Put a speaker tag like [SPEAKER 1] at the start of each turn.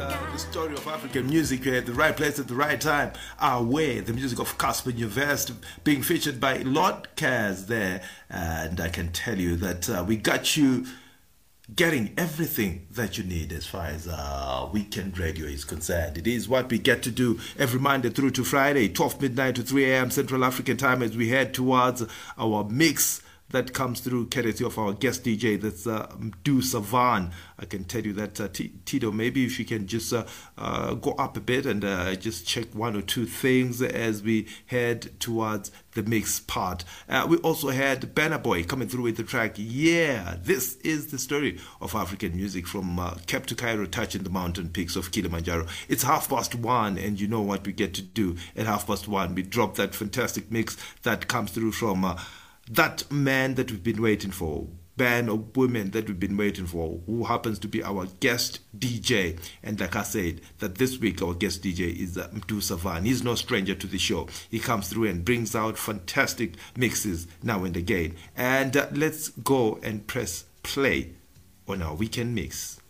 [SPEAKER 1] the story of African music. You're at the right place at the right time. Our Way, the music of Casper Nyovest, being featured by Lord Kaz there. And I can tell you that we got you getting everything that you need as far as weekend radio is concerned. It is what we get to do every Monday through to Friday, 12 midnight to 3 a.m. Central African time, as we head towards our mix that comes through courtesy of our guest DJ, that's Mdu Savan. I can tell you that, Tito, maybe if you can just go up a bit and just check one or two things as we head towards the mix part. We also had Banner Boy coming through with the track, Yeah, this is the story of African music from Cape to Cairo, touching the mountain peaks of Kilimanjaro. It's 1:30, and you know what we get to do at 1:30. We drop that fantastic mix that comes through from that man that we've been waiting for, band of women that we've been waiting for, who happens to be our guest DJ. And like I said, that this week our guest DJ is Mdu Savan. He's no stranger to the show. He comes through and brings out fantastic mixes now and again. And let's go and press play on our weekend mix.